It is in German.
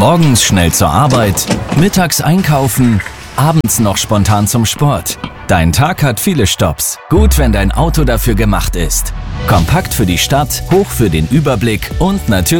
Morgens schnell zur Arbeit, mittags einkaufen, abends noch spontan zum Sport. Dein Tag hat viele Stopps. Gut, wenn dein Auto dafür gemacht ist. Kompakt für die Stadt, hoch für den Überblick und natürlich